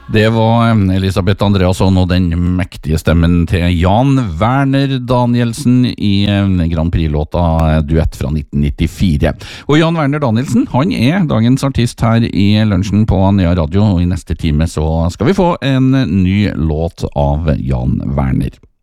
Det var Elisabeth Andreasson og den mektige stemmen til Jan Werner Danielsen i Grand Prix-låta Duett fra 1994. Og Jan Werner Danielsen, han er dagens artist her i lunsjen på Nea Radio, og i neste time så skal vi få en ny låt av Jan Werner.